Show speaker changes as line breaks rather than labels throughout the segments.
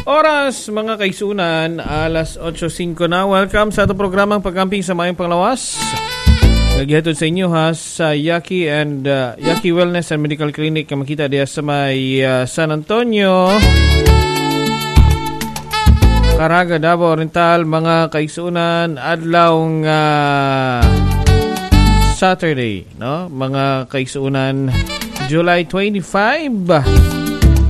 Oras, mga kaisunan, alas 8:05 na. Welcome sa itong programang Pagkamping sa Mayang Panglawas. Naghihatod sa inyo ha sa Yaki and Yaki Wellness and Medical Clinic na makita diya sa may San Antonio, Caraga, Davao Oriental. Mga kaisunan, adlawng Saturday, no? Mga kaisunan, July 25,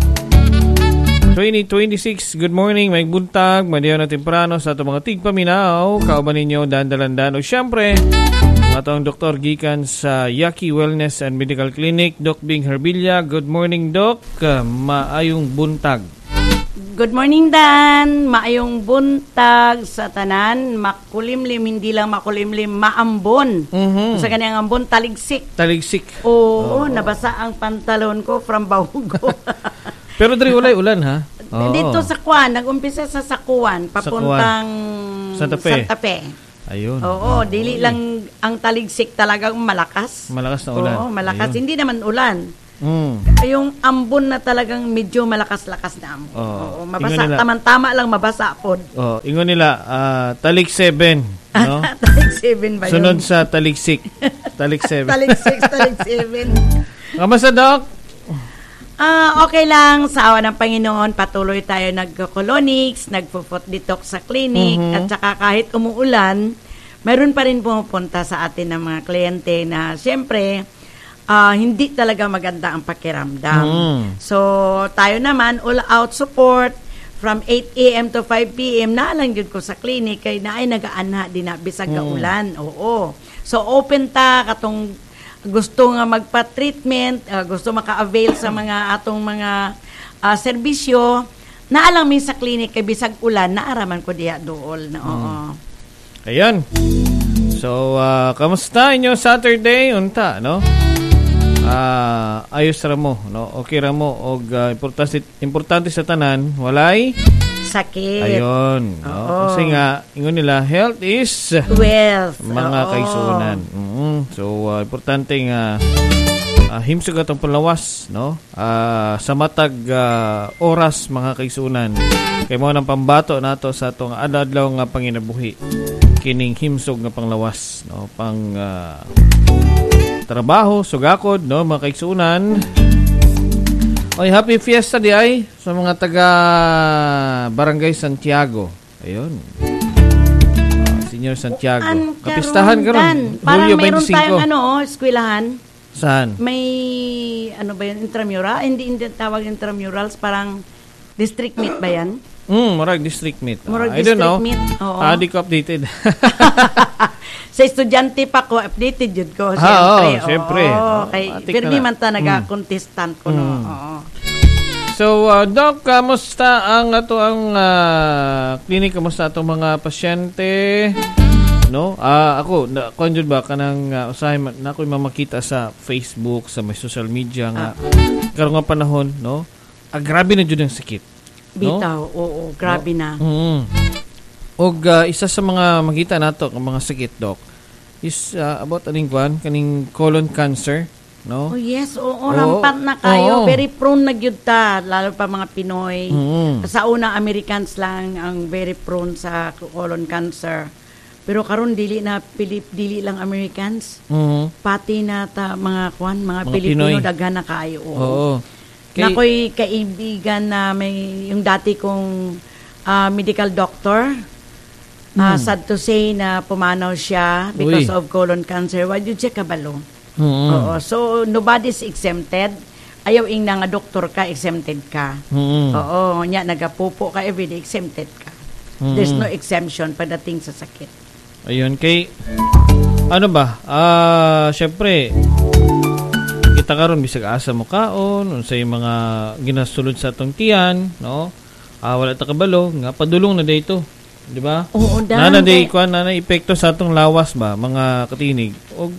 2026. Good morning, may buntag, madiyaw na temprano sa itong mga tigpaminaw. Kauban ninyo, dandalandan. O syempre, atong Dr. Gikan sa Yaki Wellness and Medical Clinic, Doc Bing Herbilla. Good morning, Doc. Maayong buntag.
Good morning, Dan. Maayong buntag sa tanan. Makulimlim, hindi lang makulimlim, maambon. Sa kanyang ambon, taligsik.
Taligsik.
Oo, nabasa ang pantalon ko from Bahugo.
Pero dari ulay ulan ha?
Dito sa Kuan, nag-umpisa sa Sakuan, papuntang
Santa Fe. Ayun.
Oo, dili lang ang taligsik talagang malakas.
Malakas na ulan.
Oo, malakas.
Ayun.
Hindi naman ulan. Yung ambon na talagang medyo malakas-lakas na ambon. Oo, mabasa. Tama-tama lang mabasa po.
Oh, ingon nila, Talik 7. No?
Talik 7 ba yun?
Sunod sa Taligsik. Talik 7.
Talik 6, Talik 7.
Kamusta, Doc?
Okay lang, sa awa ng Panginoon, patuloy tayo nagko-colonics, nagpo-foot detox sa clinic, at saka kahit umuulan, mayroon pa rin pumupunta sa atin ng mga kliyente na siyempre, hindi talaga maganda ang pakiramdam. So, tayo naman, all-out support from 8 a.m. to 5 p.m. na lang yun ko sa clinic, kay na ay nagaana din na bisag ulan. Oo. So, open ta katong gusto nga magpa-treatment, gusto maka-avail sa mga atong mga serbisyo, naalang min sa clinic kay bisag ulan, naaraman ko diya dool na oo.
Ayan. So, kamusta inyo Saturday? Unta, no? Ayos ra mo, no? Okay ra mo og importante sa tanan, walay
sakit.
Ayun. No? Kasi nga, ingon nila, health is
wealth.
Mga kaisunan. So, importante nga himsog atong panlawas, no? Sa matag oras, mga kaisunan. Kay mo nang pambato nato sa atong adlaw nga panginabuhi. Kining himsog nga panglawas, no? Pang trabaho, sugakod, no? Mga kaisunan. Oy, happy fiesta di ay sa mga taga Barangay Santiago. Ayun. Senior Santiago. Kapistahan ka ron.
Parang mayroon tayong eskwelahan.
Saan?
May ano ba yun, intramural? Hindi tawag intramurals, parang district meet ba yan?
Murag district meet.
I don't know.
Di ko updated.
Sa estudyante pa ko, updated yun ko.
Siyempre.
Pero di man ta nag-contestant ko.
So, Doc, kamusta ang clinic? Kamusta itong mga pasyente? No? Ako, kung dyan ba, kanang usahin na ako'y mamakita sa Facebook, sa may social media nga. Karong nga panahon, no? Grabe na dyan ang sakit.
Bitaw, no? Oo, grabe na.
Og isa sa mga makita nato ang mga sakit, Doc, is about kaning colon cancer, no?
Oh yes, rampant na kayo. Very prone na gyud ta, lalo pa mga Pinoy. Sa una Americans lang ang very prone sa colon cancer. Pero karon dili lang Americans. Pati na ta mga Pilipino Pinoy. Daghan na kayo. Oo. Nakoy kaibigan na may yung dati kong medical doctor. Sad to say na pumanaw siya because of colon cancer. Why did siya kabalo? Oo. So, nobody's exempted. Ayaw ing nga doktor ka, exempted ka. Oo. Nya, nagapupo ka everyday, exempted ka. There's no exemption pagdating sa sakit.
Ayun. Kay, syempre, kita karon bisag asa mo kaon, unsay mga ginasulod sa atong tiyan, no? Wala ta kabalo, nga padulong na dayto. Di ba?
Oo,
nana epekto sa atong lawas ba, mga katinig. Og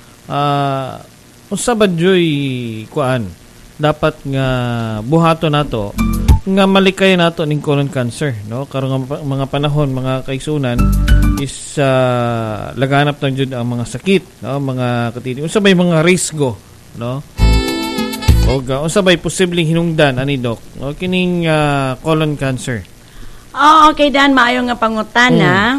unsa ba joy kuan? Dapat nga buhato nato nga malikay nato ning colon cancer, no? Karon nga mga panahon, mga kaisunan is laganap na jud ang mga sakit, no? Mga katinig. Unsa bay mga risgo, no? O unsa bay posibleng hinungdan ani Doc, no? Kining colon cancer.
Okay, Dan, maayo nga pangutana.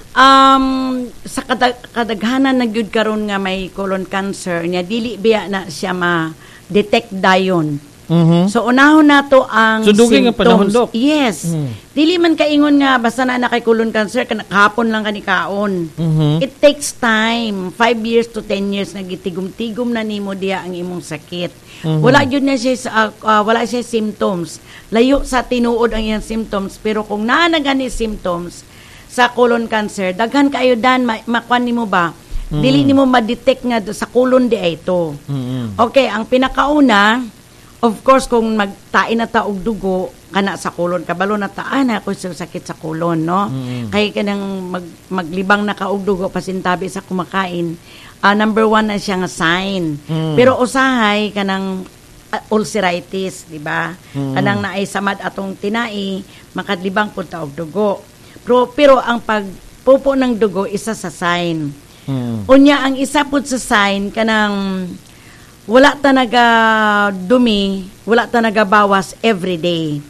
Sa kadaghanan na gyud karon nga may colon cancer, nya dili biya na siya ma-detect dayon. So, unahon na to ang
dugay nga panahon, Dok.
Yes. Dili man kaingon nga, basta na kay colon cancer, kahapon lang kanikaon. It takes time. 5 years to 10 years na gitigom-tigom na nimo diya ang imong sakit. Wala yun na siya, wala siya symptoms. Layo sa tinuod ang iyang symptoms. Pero kung naanagani symptoms sa colon cancer, daghan kayo Dan, makwan nimo ba? Dili nimo ma-detect nga sa colon di ay ito. Okay, ang pinakauna, of course, kung magtain na ta og dugo, kana sa kolon, kabalo na ta, na ako sakit sa kolon, no? Kaya kanang maglibang na ka og dugo, pasintabi sa kumakain, number 1 na siya nga sign. Pero usahay, kanang ulceritis, di ba? Kanang naay samad atong tinai, makadlibang po ta og dugo. Pero ang pagpupo ng dugo, isa sa sign. Unya, ang isa po sa sign, kanang wala ta naga-dumi, wala ta naga-bawas every day.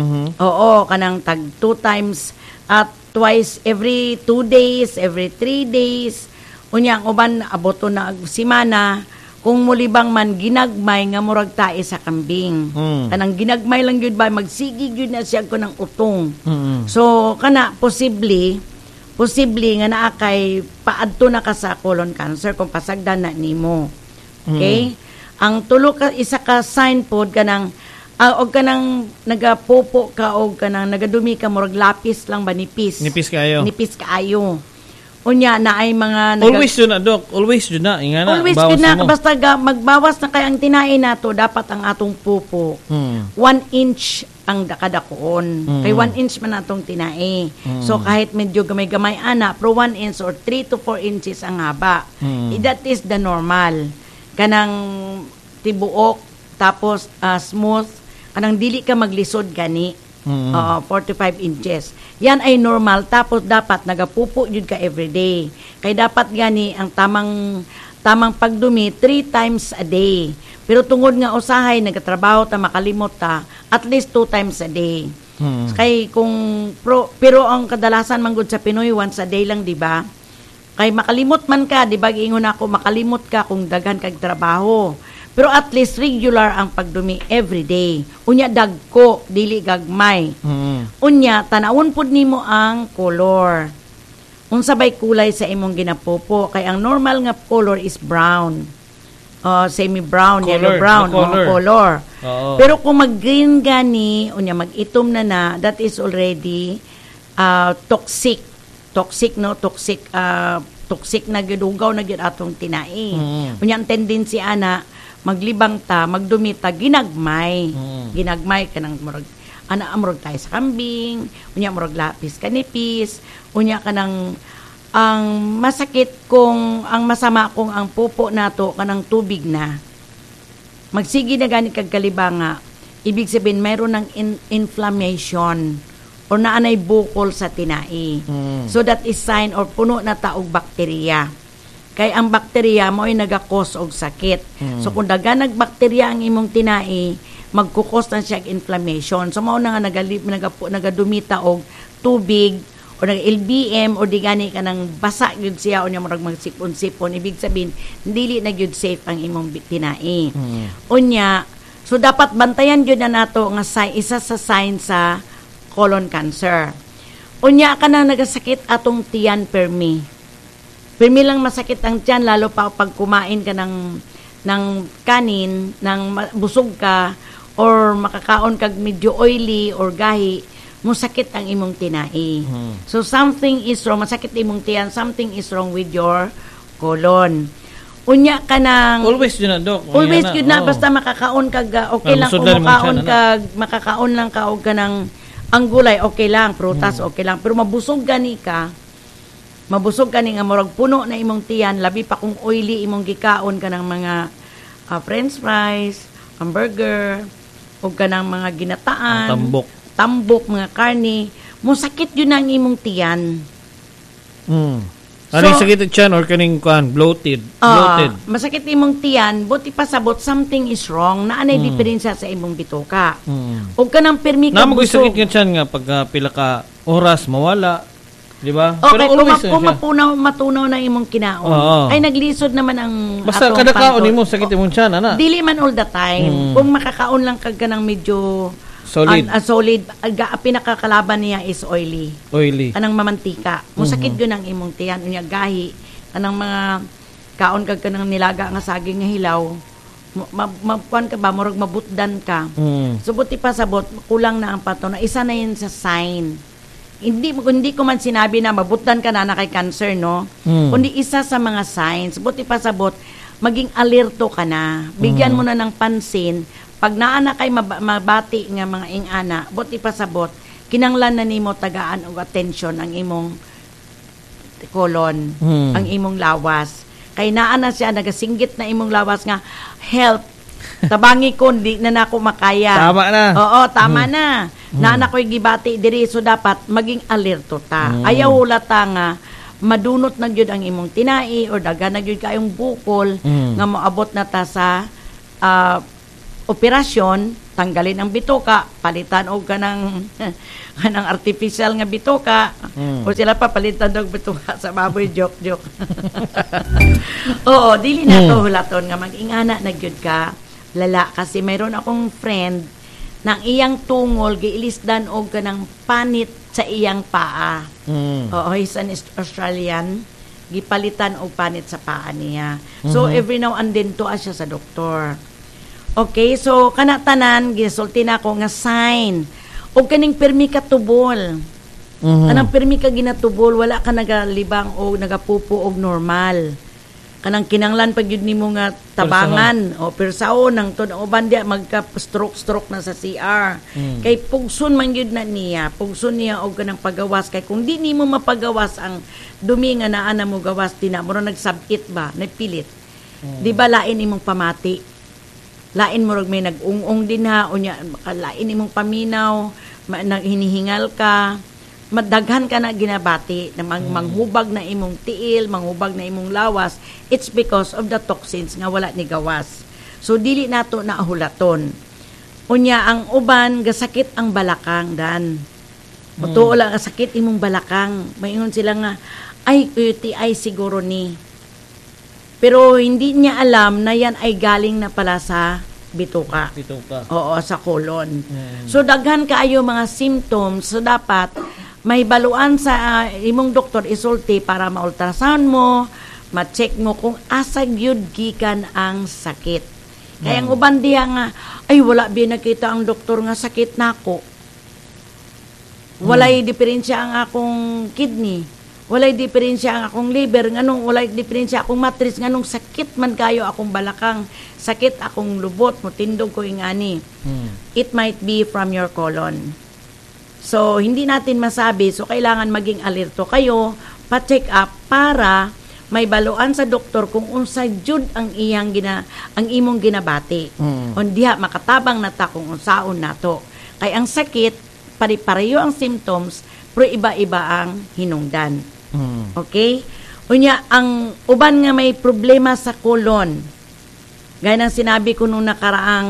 Oo, kanang tag 2 times at twice every 2 days, every 3 days. Unya, ang uban, aboto na simana, kung mulibang man ginagmay nga murag tae sa kambing. Kanang ginagmay lang yun ba, magsigig yun na siya ko ng utong. So, kana, posible nga naa kay paadto na ka sa colon cancer kung pasagdan na nimo. Okay? Ang tulo ka isa ka sign pod kanang og kanang nagapopo ka og kanang nagadumi ka murag lapis lang ba nipis.
Nipis kaayo. Unya na ay mga always do na, Dok. Always do na. Ingana,
always do na basta magbawas na kay ang tinain nato dapat ang atong pupo 1 inch ang kadakuon. Kay 1 inch man atong tinai. So kahit medyo gamay-gamay ana, pero 1 inch or 3 to 4 inches ang haba. That is the normal. Kanang tibuok, tapos smooth, kanang dili ka maglisod gani, 45 inches. Yan ay normal, tapos dapat nagapupo yun ka everyday. Kay dapat gani ang tamang pagdumi 3 times a day. Pero tungod nga usahay, nagatrabaho ta, makalimot ta, at least 2 times a day. Kay pero ang kadalasan manggod sa Pinoy, once a day lang, di ba? Kay makalimot man ka, di ba, giingon ako, makalimot ka kung daghan kag trabaho. Pero at least regular ang pagdumi every day. Unya dagko, dili gagmay. Unya, tanawon pud nimo ang color. Unsa bay kulay sa imong ginapopo, kay ang normal nga color is brown. Semi-brown, yellow-brown, color. Pero kung mag-green gani, unya mag-itom na, that is already toxic. Toxic na gidugaw na gid atong tinai. Unya ang tendency ana maglibang ta, magdumi ta, ginagmay kanang murag amurag tayo sa kambing, unya murag lapis kanipis, unya kanang ang masakit kung ang masama kung ang pupo nato kanang tubig na. Magsigi na gani kag kalibanga, ibig sabihin mayroon ng inflammation o naanay bukol sa tinai. So that is sign or puno na ta og bakterya. Kay ang bakterya mo ay nagakos og sakit. So kung daga nagbakterya ang imong tinai, magkukos na siya og inflammation. So mao na nga nagadumita og tubig o nag-LBM o di gani ka nang basa gyud siya o niya murag magsipon-sipon. Ibig sabihin dili na gyud safe ang imong tinai. Unya, so dapat bantayan gyud na nato nga isa sa sign sa colon cancer. Unya ka na nagasakit atong tiyan permi. Permi lang masakit ang tiyan, lalo pa pag kumain ka ng kanin, busog ka, or makakaon kag medyo oily or gahi, musakit ang imong tinai. So something is wrong, masakit imong tiyan, something is wrong with your colon. Unya ka nang
always yun na, Dok.
Always yun na, basta makakaon kag okay lang kung makakaon lang ka og kanang ang gulay, okay lang, prutas, okay lang. Pero mabusog gani nga morag puno na imong tiyan, labi pa kung oily imong gikaon ka ng mga french fries, hamburger, o ka ng mga ginataan, tambok, mga karne, musakit yun ang imong tiyan.
Anong sakit tiyan or kaning bloated?
Masakit imong tiyan, buti pa sabot something is wrong, na diferensya sa imong bituka. O ka ng permi ka
busog. Sakit nga tiyan nga pag pila ka oras mawala, di ba?
Okay,
Pero
kung matunaw na imong kinaon, ay naglisod naman ang
basta kada kaon mo sakit imong tiyan, ana.
Dili man all the time. Kung makakaon lang kag ganang medyo
solid.
Solid, pinakakalaban niya is oily. Anang mamantika. Musakit yun ang imong tiyan, unya gahi. Anang mga kaon kag kanang nilaga nga saging nga hilaw. Mapuan ka ba, murag mabutdan ka. So, buti pa sabot, kulang na ang pato na isa na yun sa sign. Hindi ko man sinabi na mabutdan ka na kay cancer, no? Kundi isa sa mga signs. Buti pa sabot, maging alerto ka na. Bigyan mo na ng pansin. Pag naana kay mabati nga mga ingana, buti pa sabot, kinanglan na nimo tagaan og attention ang imong kolon, ang imong lawas. Kay naa na siya, nagasinggit na imong lawas nga, help, tabangi ko, di na ako makaya.
Tama na.
Oo, tama na. Naana ko'y gibati diri, so dapat maging alerto ta. Ayaw hulata nga, madunot na gyud ang imong tinai, or daga na gyud kayong bukol, nga moabot na ta sa operasyon, tanggalin ang bitoka, palitan og kanang artificial nga bitoka, o sila pa palitan og bitoka sa baboy, joke. Oo, dili na to hulaton nga mag-ingana na gyud ka, lala, kasi mayroon akong friend nang iyang tungol giilisdan og kanang panit sa iyang paa. Oo, he's an Australian, gipalitan og panit sa paa niya. So every now and then to siya sa doktor. Okay, so kanatanan gisulti na ako nga sign og kaning permi ka tubol. Kanang permi ka ginatubol, wala ka nagalibang o nagapupo og normal. Kanang kinanglan pag yun nimo nga tabangan o persaon nang tod uban dia magka stroke na sa CR. Kay pugson man gyud na niya, pugson niya og kanang pagawas, kay kung di nimo mapagawas ang dumi nga naa na mo gawas tina mo nagsabit ba, napilit. Di ba lain imong pamati? Lain mo may nag-ung-ung din ha, o niya, lain imong paminaw, hinihingal ka, madaghan ka na ginabati, na manghubag na imong tiil, manghubag na imong lawas, it's because of the toxins nga wala ni gawas. So, dili nato na ahulaton. Unya, ang uban, gasakit ang balakang, dan. Totoo lang, sakit imong balakang. Maingon sila nga, ay, UTI siguro ni. Pero hindi niya alam na yan ay galing na pala sa bituka. Oo, sa colon. So, daghan kaayo mga symptoms. So, dapat may baluan sa imong doktor isulti para ma-ultrasound mo, ma-check mo kung asag yun gikan ang sakit. Kaya ang uban diya nga, ay wala binakita ang doktor nga sakit nako. Walay diferensya ang akong kidney. Walay diferensya ang akong liver, nganong walay diferensya akong matris, nganong sakit man kayo akong balakang, sakit akong lubot, mutindog ko ingani. It might be from your colon. So, hindi natin masabi, so kailangan maging alerto kayo, pa-check up para may baluan sa doktor kung unsa jud ang ang imong ginabati. Diha makatabang na ta kung unsaon nato. Kay ang sakit, pare-pareho ang symptoms, pero iba-iba ang hinungdan. Okay? Unya, ang uban nga may problema sa colon. Gaya ng sinabi ko nung nakaraang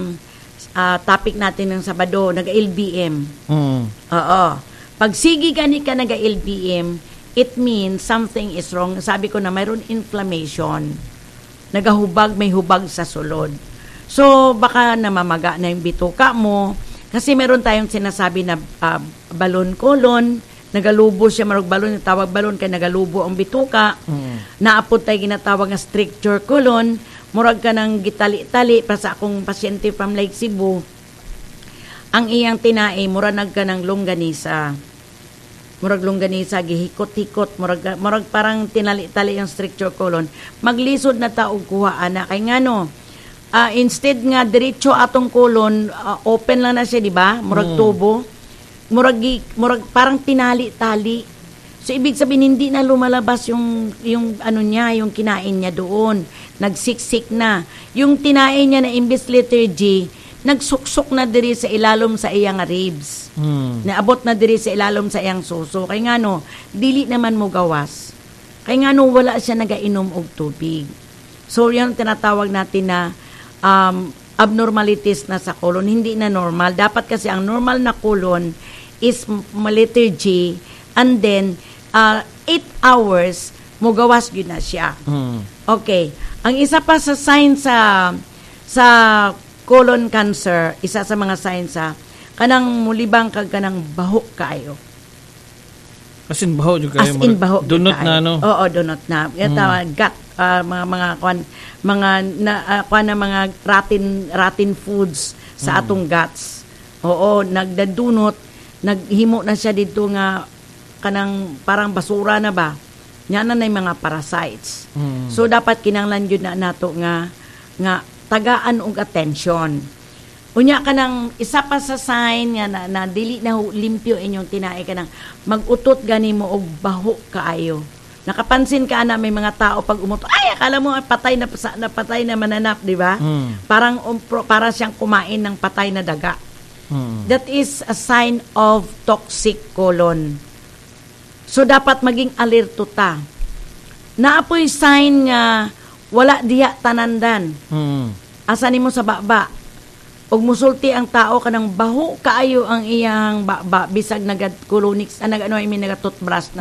topic natin ng Sabado, naga-LBM. Oo. Pag sige gani ka naga-LBM, it means something is wrong. Sabi ko na mayroon inflammation. Nagahubag, may hubag sa sulod. So, baka namamaga na yung bituka mo. Kasi meron tayong sinasabi na balon colon, nagalubo siya, marag balon, tawag balon kay nagalubo ang bituka. Naapod tayo ginatawag nga stricture colon, murag ka ng gitali-tali para sa akong pasyente from Lake Cebu. Ang iyang tinai, murag nagka ng longganisa. Murag longganisa, gihikot-hikot, murag parang tinali-tali ang stricture colon. Maglisod na taog kuha, ana. Kay nga no, instead nga diretso atong colon, open lang na siya, di ba? Murag tubo. Murag parang tinali-tali. So ibig sabihin hindi na lumalabas yung ano niya, yung kinain niya doon. Nagsiksik na. Yung tinain niya na imbes letter G, nagsuksok na diri sa ilalom sa iyang ribs. Naabot na diri sa ilalom sa iyang suso. Kay nga no, dili naman mo gawas. Kay nga no, wala siya nagainom og tubig. So yan tinatawag natin na abnormalities na sa colon, hindi na normal. Dapat kasi ang normal na colon is letter G, and then 8 hours mo gawas gyud na siya. Okay. Ang isa pa sa sign sa colon cancer, isa sa mga sign sa kanang mulibang kag kanang baho kaayo.
As in baho jud kayo.
As in baho.
Dunot na no.
Oo, dunot na. Ito gut mga rotten foods sa atong guts. Oo, nagdadunot, naghimo na siya dito nga kanang parang basura na ba. Nya na mga parasites. So dapat kinahanglan gyud na nato nga tagaan og attention. Unya ka nang isa pa sa sign nga na dili na limpyo inyong tinai ka nang magutot gani mo og baho kaayo. Nakapansin ka na may mga tao pag umutot, ay akala mo patay na mananap, di ba? Para siyang kumain ng patay na daga. That is a sign of toxic colon. So dapat maging alerto ta. Naapoy sign nga wala diya tanandan. Asa nimo sa baba. Og musulti ang tao kanang baho kaayo ang iyang baba bisag nagat colonics nagatoothbrush na